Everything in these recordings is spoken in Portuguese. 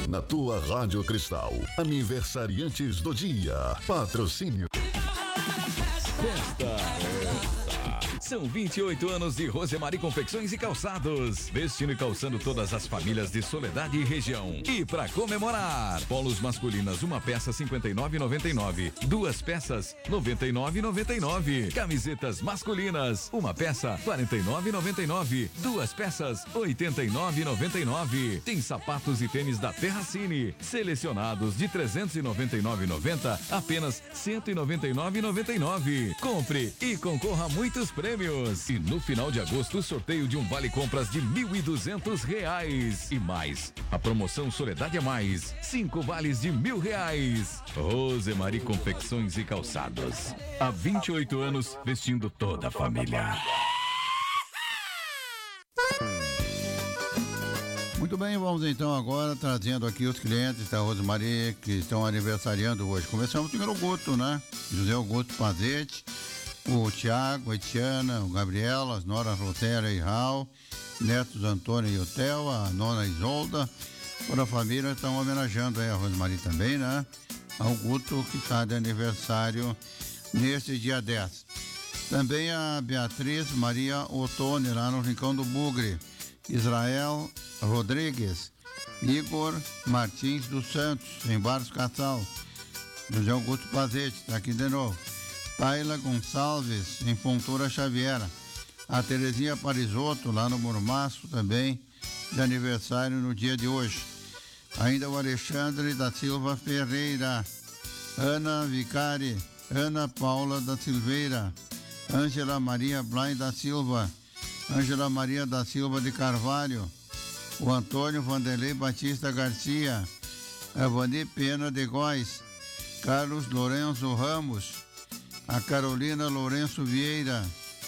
Na tua Rádio Cristal, aniversariantes do dia. Patrocínio. São 28 anos de Rosemary Confecções e Calçados, vestindo e calçando todas as famílias de Soledade e região. E para comemorar, polos masculinas, uma peça 59,99, duas peças 99,99. Camisetas masculinas, uma peça 49,99, duas peças 89,99. Tem sapatos e tênis da Terracine, selecionados de 399,90, apenas 199,99. Compre e concorra a muitos prêmios. E no final de agosto, sorteio de um vale compras de R$1.200 e mais. A promoção Soledade é Mais, 5 vales de R$1.000. Rosemary Confecções e Calçados. Há 28 anos, vestindo toda a família. Muito bem, vamos então agora trazendo aqui os clientes da Rosemary que estão aniversariando hoje. Começamos com o Guto, né? José Augusto Pazete, o Tiago, a Etiana, o Gabriel, as noras Rotéria e Raul, netos Antônio e Otel, a nona Isolda. Toda a família estão homenageando aí a Rosemary também, né? Ao Guto, que está de aniversário neste dia 10. Também a Beatriz Maria Ottoni, lá no Rincão do Bugre. Israel Rodrigues, Igor Martins dos Santos, em Barros Cassal. José Augusto Pazete, está aqui de novo. Taila Gonçalves, em Fontoura Xaviera. A Terezinha Parisotto, lá no Mormaço, também de aniversário no dia de hoje. Ainda o Alexandre da Silva Ferreira, Ana Vicari, Ana Paula da Silveira, Ângela Maria Blay da Silva, Ângela Maria da Silva de Carvalho, o Antônio Vanderlei Batista Garcia, Avani Pena de Góes, Carlos Lourenço Ramos, a Carolina Lourenço Vieira,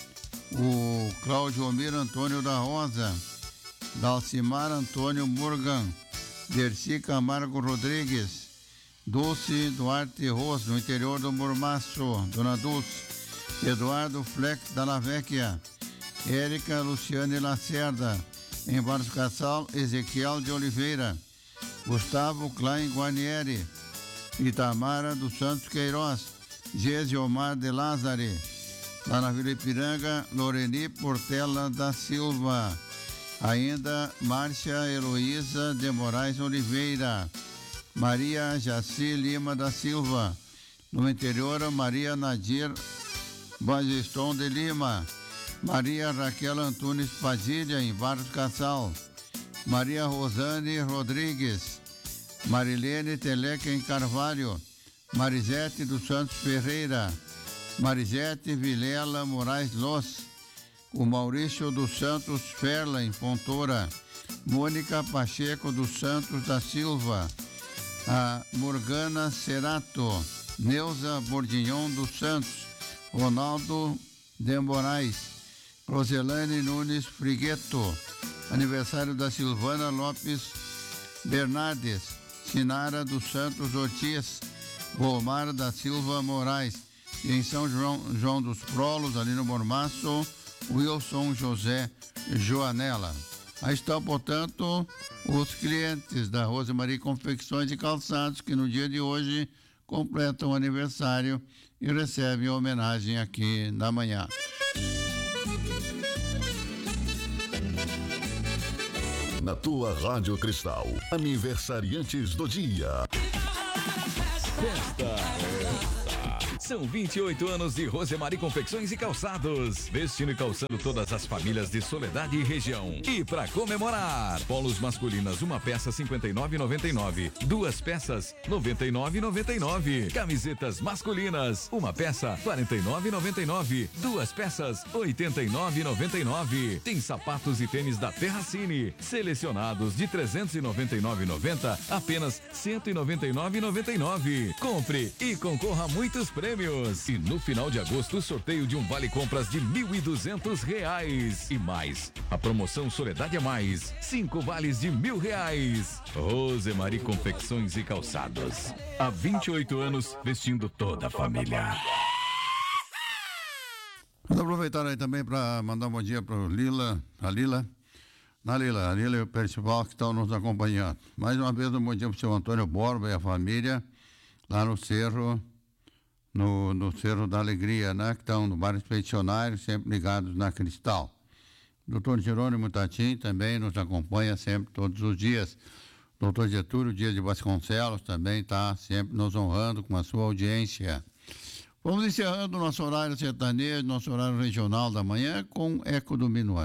o Cláudio Omir Antônio da Rosa, Dalcimar Antônio Morgan, Dercy Camargo Rodrigues, Dulce Duarte Ros, no interior do Mormaço, Dona Dulce, Eduardo Fleck da Lavecchia, Érica Luciane Lacerda, em Barros Cassal, Ezequiel de Oliveira, Gustavo Klein Guarnieri, Itamara dos Santos Queiroz, Gesiomar de Lázari, lá na Vila Ipiranga, Loreni Portela da Silva, ainda Márcia Heloísa de Moraes Oliveira, Maria Jaci Lima da Silva, no interior, Maria Nadir Bageston de Lima, Maria Raquel Antunes Padilha, em Barros Cassal, Maria Rosane Rodrigues, Marilene Teleca, em Carvalho, Marisete dos Santos Ferreira, Marisete Vilela Moraes Los, o Maurício dos Santos Ferla, em Fontoura, Mônica Pacheco dos Santos da Silva, a Morgana Cerato, Neuza Bordignon dos Santos, Ronaldo de Moraes, Roselane Nunes Frigueto, aniversário da Silvana Lopes Bernardes, Sinara dos Santos Ortiz, Romar da Silva Moraes, e em São João dos Prolos, ali no Mormaço, Wilson José Joanella. Aí estão, portanto, os clientes da Rosemary Confecções e Calçados, que no dia de hoje completam o aniversário e recebem a homenagem aqui na manhã. Na tua Rádio Cristal, aniversariantes do dia. São 28 anos de Rosemary Confecções e Calçados, vestindo e calçando todas as famílias de Soledade e região. E para comemorar, polos masculinas, uma peça 59,99, duas peças 99,99. Camisetas masculinas, uma peça 49,99, duas peças 89,99. Tem sapatos e tênis da Terracine, selecionados de 399,90, apenas 199,99. Compre e concorra a muitos prêmios. E no final de agosto, sorteio de um vale compras de R$1.200 e mais. A promoção Soledade é Mais, 5 vales de R$1.000. Rosemary Confecções e Calçados. Há 28 anos, vestindo toda a família. Vou aproveitar aí também para mandar um bom dia para a Lila, Na Lila e o principal que estão nos acompanhando. Mais uma vez, um bom dia para o seu Antônio Borba e a família, lá no Cerro, no Cerro da Alegria, né? Que estão no Bar Expedicionário, sempre ligados na Cristal. Doutor Jerônimo Tatim também nos acompanha sempre, todos os dias. Doutor Getúlio Dias de Vasconcelos também está sempre nos honrando com a sua audiência. Vamos encerrando nosso horário sertanejo, nosso horário regional da manhã com Eco do Minuano.